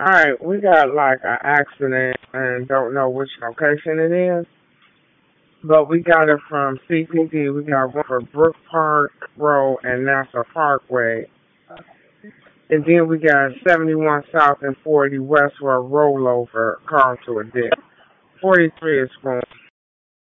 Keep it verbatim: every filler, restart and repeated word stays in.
Alright, we got like an accident and don't know which location it is, but we got it from C P D. We got one for Brook Park Road and Nassau Parkway. And then we got seventy-one South and forty West for a rollover car to a ditch. forty-three is going.